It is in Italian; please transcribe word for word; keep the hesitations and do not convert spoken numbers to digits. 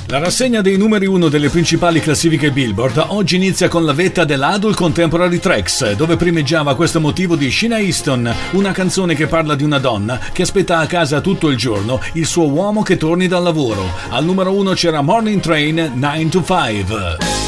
La rassegna dei numeri uno delle principali classifiche Billboard oggi inizia con la vetta dell'Adult Contemporary Tracks, dove primeggiava questo motivo di Sheena Easton, una canzone che parla di una donna che aspetta a casa tutto il giorno il suo uomo che torni dal lavoro. Al numero uno c'era Morning Train nine to five.